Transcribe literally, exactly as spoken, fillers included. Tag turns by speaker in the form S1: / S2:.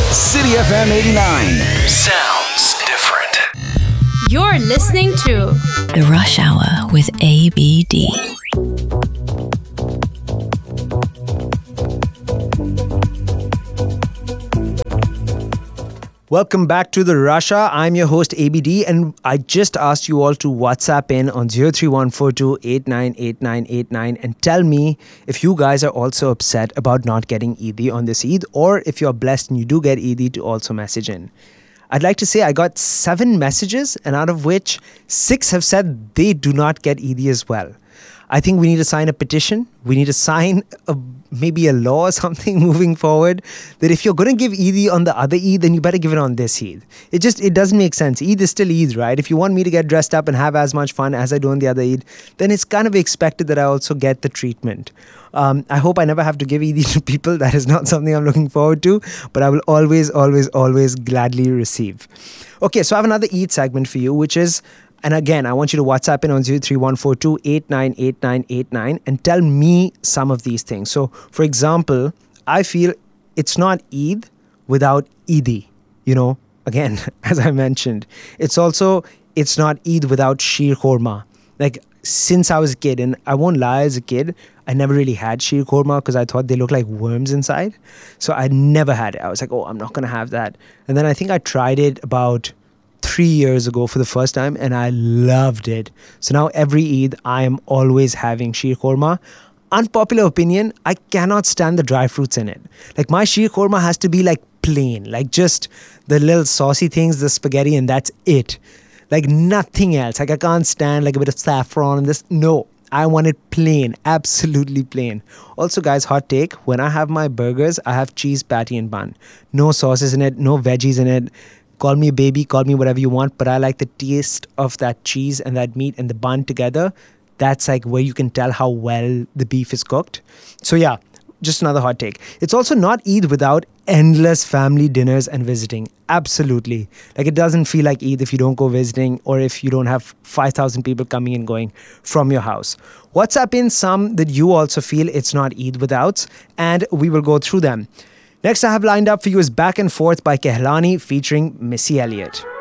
S1: City F M eighty-nine. Sounds different.
S2: You're listening to
S3: The Rush Hour with A B D.
S4: Welcome back to the Rush Hour. I'm your host A B D, and I just asked you all to WhatsApp in on zero three one four two eight nine eight nine eight nine and tell me if you guys are also upset about not getting Eid on this Eid, or if you're blessed and you do get Eid, to also message in. I'd like to say I got seven messages, and out of which six have said they do not get Eid as well. I think we need to sign a petition. We need to sign a, maybe a law or something moving forward that if you're going to give Eid on the other Eid, then you better give it on this Eid. It just, it doesn't make sense. Eid is still Eid, right? If you want me to get dressed up and have as much fun as I do on the other Eid, then it's kind of expected that I also get the treatment. Um, I hope I never have to give Eid to people. That is not something I'm looking forward to, but I will always, always, always gladly receive. Okay, so I have another Eid segment for you, which is, and again, I want you to WhatsApp in on zero three one four two eight nine eight nine eight nine and tell me some of these things. So, for example, I feel it's not Eid without Eidi. You know, again, as I mentioned, it's also, it's not Eid without Sheer Khorma. Like, since I was a kid, and I won't lie, as a kid, I never really had Sheer Khorma because I thought they looked like worms inside. So I never had it. I was like, oh, I'm not going to have that. And then I think I tried it about three years ago for the first time, and I loved it. So now every Eid, I am always having Sheer Khorma. Unpopular opinion, I cannot stand the dry fruits in it. Like, my Sheer Khorma has to be like plain, like just the little saucy things, the spaghetti, and that's it. Like nothing else. Like, I can't stand like a bit of saffron and this. No, I want it plain, absolutely plain. Also, guys, hot take, when I have my burgers, I have cheese patty and bun. No sauces in it, no veggies in it. Call me a baby, call me whatever you want, but I like the taste of that cheese and that meat and the bun together. That's like where you can tell how well the beef is cooked. So yeah, just another hot take. It's also not Eid without endless family dinners and visiting. Absolutely. Like, it doesn't feel like Eid if you don't go visiting, or if you don't have five thousand people coming and going from your house. WhatsApp in some that you also feel it's not Eid without, and we will go through them. Next I have lined up for you is Back and Forth by Kehlani featuring Missy Elliott.